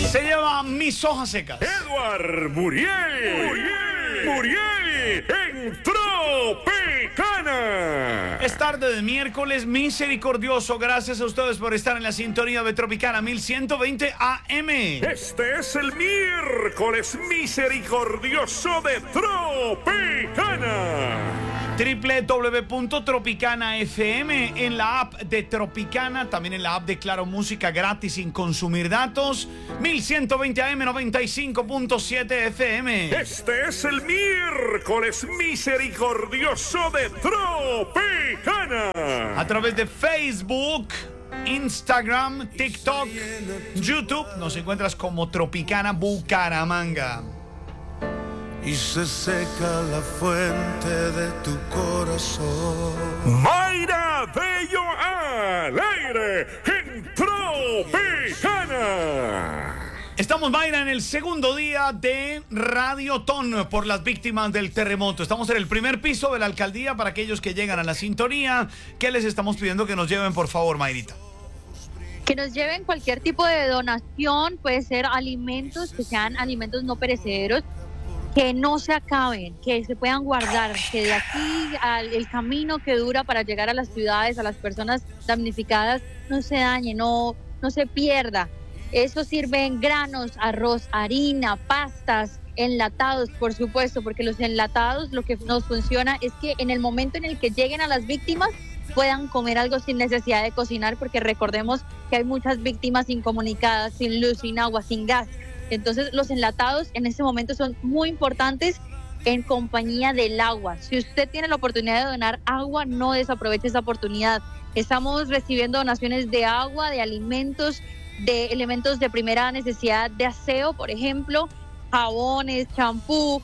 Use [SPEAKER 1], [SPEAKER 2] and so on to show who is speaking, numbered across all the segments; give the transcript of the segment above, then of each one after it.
[SPEAKER 1] Se lleva Mis Hojas Secas.
[SPEAKER 2] Edward Muriel en Tropicana.
[SPEAKER 1] Es tarde de miércoles misericordioso. Gracias a ustedes por estar en la sintonía de Tropicana 1120 AM.
[SPEAKER 2] Este es el miércoles misericordioso de Tropicana.
[SPEAKER 1] www.tropicana FM, en la app de Tropicana, también en la app de Claro Música, gratis sin consumir datos. 1120 AM, 95.7 FM.
[SPEAKER 2] Este es el miércoles misericordioso de Tropicana.
[SPEAKER 1] A través de Facebook, Instagram, TikTok, YouTube, nos encuentras como Tropicana Bucaramanga.
[SPEAKER 3] Y se seca la fuente de tu corazón.
[SPEAKER 2] Mayra Bello al aire en Tropicana.
[SPEAKER 1] Estamos, Mayra, en el segundo día de Radiotón por las víctimas del terremoto. Estamos en el primer piso de la alcaldía para aquellos que llegan a la sintonía. ¿Qué les estamos pidiendo que nos lleven, por favor, Mayrita?
[SPEAKER 4] Que nos lleven cualquier tipo de donación, puede ser alimentos, que sean alimentos no perecederos, que no se acaben, que se puedan guardar, que de aquí el camino que dura para llegar a las ciudades, a las personas damnificadas, no se dañe, no se pierda. Eso sirve en granos, arroz, harina, pastas, enlatados, por supuesto, porque los enlatados lo que nos funciona es que en el momento en el que lleguen a las víctimas puedan comer algo sin necesidad de cocinar, porque recordemos que hay muchas víctimas incomunicadas, sin luz, sin agua, sin gas. Entonces los enlatados en este momento son muy importantes en compañía del agua. Si usted tiene la oportunidad de donar agua, no desaproveche esa oportunidad. Estamos recibiendo donaciones de agua, de alimentos, de elementos de primera necesidad de aseo, por ejemplo, jabones, champú,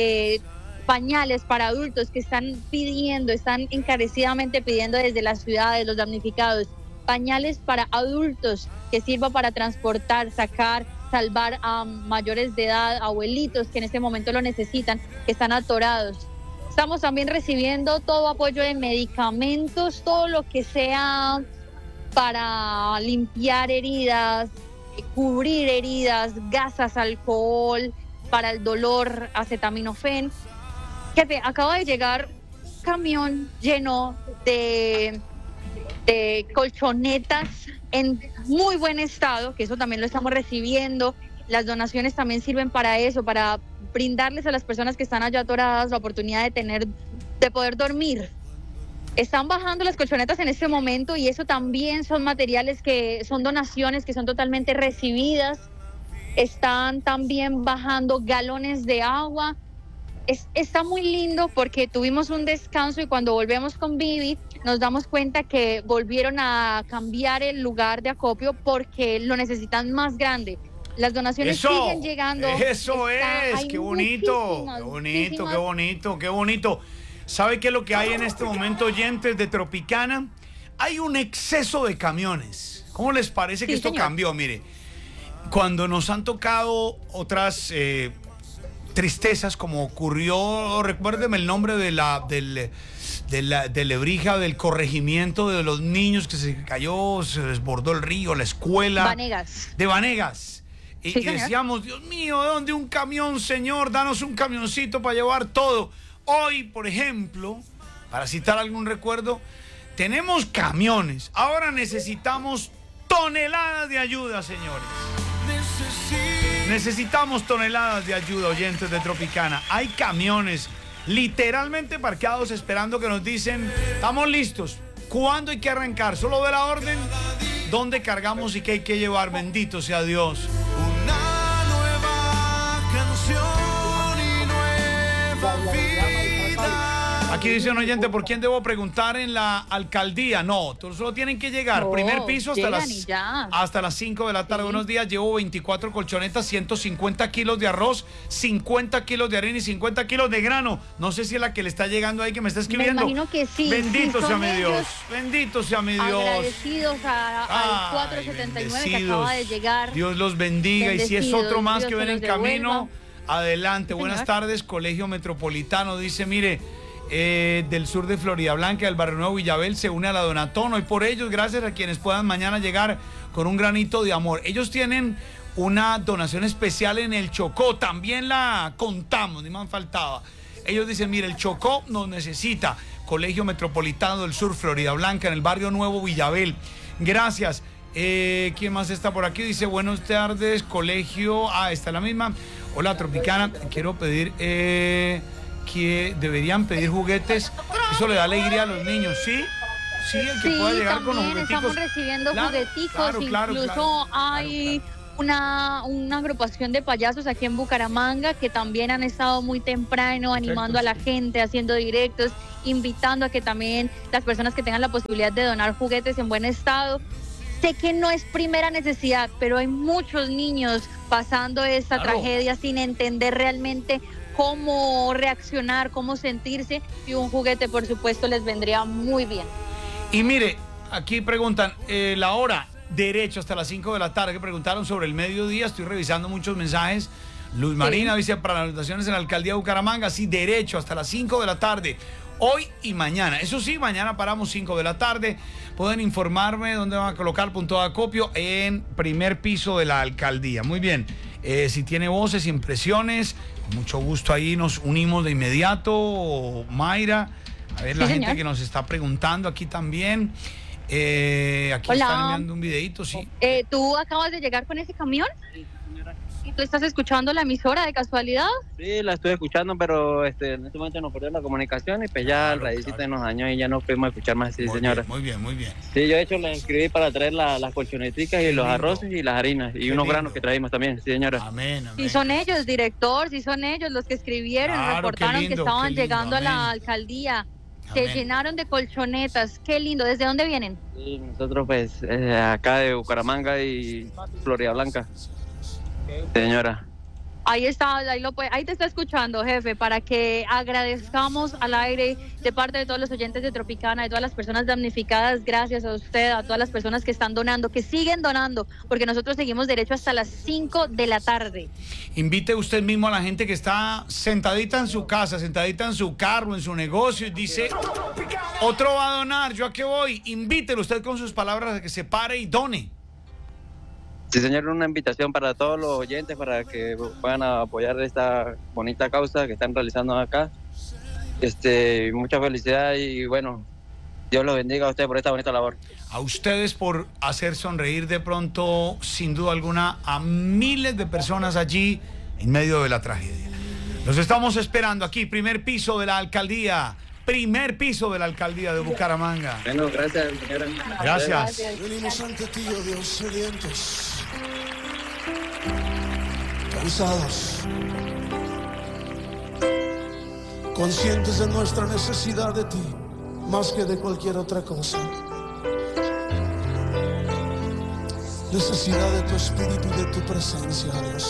[SPEAKER 4] pañales para adultos que están encarecidamente pidiendo desde las ciudades, los damnificados. Pañales para adultos que sirva para transportar, sacar, salvar a mayores de edad, abuelitos que en este momento lo necesitan, que están atorados. Estamos también recibiendo todo apoyo de medicamentos, todo lo que sea para limpiar heridas, cubrir heridas, gasas, alcohol, para el dolor, acetaminofén. Jefe, acaba de llegar un camión lleno de colchonetas en muy buen estado, que eso también lo estamos recibiendo. Las donaciones también sirven para eso, para brindarles a las personas que están allá atoradas la oportunidad de poder dormir. Están bajando las colchonetas en este momento y eso también son materiales que son donaciones que son totalmente recibidas. Están también bajando galones de agua. Está muy lindo porque tuvimos un descanso y cuando volvemos con Vivi nos damos cuenta que volvieron a cambiar el lugar de acopio porque lo necesitan más grande. Las donaciones siguen llegando.
[SPEAKER 1] Eso es, qué bonito, qué bonito, qué bonito, qué bonito. ¿Sabe qué es lo que hay en este momento, oyentes de Tropicana? Hay un exceso de camiones. ¿Cómo les parece que esto cambió? Mire, cuando nos han tocado otras tristezas, como ocurrió, recuérdeme el nombre de Lebrija, del corregimiento de los niños que se cayó, se desbordó el río, la escuela.
[SPEAKER 4] Vanegas.
[SPEAKER 1] De Vanegas. Y decíamos, Dios mío, ¿de dónde un camión, señor? Danos un camioncito para llevar todo. Hoy, por ejemplo, para citar algún recuerdo, tenemos camiones. Ahora necesitamos toneladas de ayuda, señores. Necesitamos toneladas de ayuda, oyentes de Tropicana. Hay camiones literalmente parqueados esperando que nos dicen, estamos listos. ¿Cuándo hay que arrancar? Solo de la orden, dónde cargamos y qué hay que llevar. Bendito sea Dios.
[SPEAKER 3] Una nueva canción y nueva vida.
[SPEAKER 1] Aquí dice un oyente, ¿por quién debo preguntar en la alcaldía? No, todos solo tienen que llegar. Primer piso hasta las 5 de la tarde. Buenos días, llevo 24 colchonetas, 150 kilos de arroz, 50 kilos de harina y 50 kilos de grano. No sé si es la que le está llegando ahí, que me está escribiendo.
[SPEAKER 4] Me imagino que sí.
[SPEAKER 1] Bendito sea mi Dios. Bendito sea mi Dios.
[SPEAKER 4] Agradecidos al 479 que acaba de llegar.
[SPEAKER 1] Dios los bendiga. Y si es otro más
[SPEAKER 4] Dios
[SPEAKER 1] que ven en camino, adelante.
[SPEAKER 4] Sí,
[SPEAKER 1] buenas tardes, Colegio Metropolitano. Dice, mire, del sur de Florida Blanca, del Barrio Nuevo Villabel, se une a la Donatón. Hoy por ellos, gracias a quienes puedan mañana llegar con un granito de amor. Ellos tienen una donación especial en el Chocó. También la contamos, ni más faltaba. Ellos dicen, mire, el Chocó nos necesita. Colegio Metropolitano del Sur, Florida Blanca, en el barrio Nuevo Villabel. Gracias. ¿Quién más está por aquí? Dice, buenas tardes, colegio. Está la misma. Hola, Tropicana. Quiero pedir que deberían pedir juguetes. Eso le da alegría a los niños, ¿sí? Sí, el que pueda llegar con los jugueticos.
[SPEAKER 4] Estamos recibiendo jugueticos. Incluso hay una agrupación de payasos aquí en Bucaramanga que también han estado muy temprano animando a la gente, haciendo directos, invitando a que también las personas que tengan la posibilidad de donar juguetes en buen estado. Sé que no es primera necesidad, pero hay muchos niños pasando esta tragedia sin entender realmente cómo reaccionar, cómo sentirse, y un juguete, por supuesto, les vendría muy bien.
[SPEAKER 1] Y mire, aquí preguntan, la hora, derecho hasta las 5 de la tarde, que preguntaron sobre el mediodía, estoy revisando muchos mensajes. Luz Marina dice, para las anotaciones en la alcaldía de Bucaramanga, sí, derecho hasta las 5 de la tarde. Hoy y mañana. Eso sí, mañana paramos 5 de la tarde. Pueden informarme dónde van a colocar punto de acopio en primer piso de la alcaldía. Muy bien. Si tiene voces, impresiones, con mucho gusto ahí nos unimos de inmediato. Mayra, a ver la gente que nos está preguntando aquí también. Aquí están enviando un videito, sí.
[SPEAKER 4] ¿Tú acabas de llegar con ese camión? ¿Y tú estás escuchando la emisora de casualidad?
[SPEAKER 5] Sí, la estoy escuchando, pero en este momento nos perdió la comunicación y pues ya el radicito nos dañó y ya no pudimos escuchar más, sí, señora.
[SPEAKER 1] Muy bien, muy bien.
[SPEAKER 5] Sí, yo de hecho le escribí para traer las colchoneticas y los arroces y las harinas y unos granos que traímos también, sí, señora.
[SPEAKER 1] Amén, amén.
[SPEAKER 4] Y son ellos, director, sí son ellos los que escribieron, reportaron que estaban llegando a la alcaldía. Se llenaron de colchonetas, qué lindo. ¿Desde dónde vienen?
[SPEAKER 5] Sí, nosotros pues acá de Bucaramanga y Florida Blanca. Señora.
[SPEAKER 4] Ahí está, ahí te está escuchando, jefe, para que agradezcamos al aire de parte de todos los oyentes de Tropicana, de todas las personas damnificadas. Gracias a usted, a todas las personas que están donando, que siguen donando, porque nosotros seguimos derecho hasta las 5 de la tarde.
[SPEAKER 1] Invite usted mismo a la gente que está sentadita en su casa, sentadita en su carro, en su negocio, y dice, otro va a donar, ¿yo a qué voy? Invítelo usted con sus palabras a que se pare y done.
[SPEAKER 5] Sí, señor, una invitación para todos los oyentes para que puedan apoyar esta bonita causa que están realizando acá. Mucha felicidad y bueno, Dios los bendiga a ustedes por esta bonita labor.
[SPEAKER 1] A ustedes por hacer sonreír de pronto, sin duda alguna, a miles de personas allí en medio de la tragedia. Los estamos esperando aquí, primer piso de la alcaldía. Primer piso de la alcaldía de Bucaramanga.
[SPEAKER 5] Bueno, gracias, señora.
[SPEAKER 1] Gracias.
[SPEAKER 3] Venimos ante ti, oh Dios, sedientos, cansados, conscientes de nuestra necesidad de ti, más que de cualquier otra cosa. Necesidad de tu espíritu y de tu presencia, Dios.